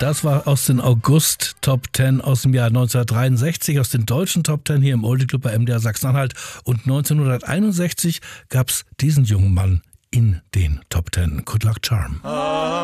Das war aus den August Top 10 aus dem Jahr 1963, aus den deutschen Top 10 hier im Oldie Club bei MDR Sachsen-Anhalt. Und 1961 gab's diesen jungen Mann in den Top 10. Good Luck Charm.